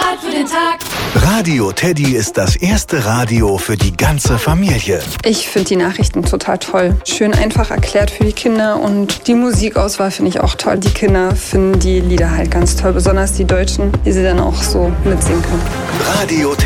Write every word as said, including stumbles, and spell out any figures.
Start für den Tag. Radio Teddy ist das erste Radio für die ganze Familie. Ich finde die Nachrichten total toll. Schön einfach erklärt für die Kinder und die Musikauswahl finde ich auch toll. Die Kinder finden die Lieder halt ganz toll, besonders die Deutschen, die sie dann auch so mitsingen können. Radio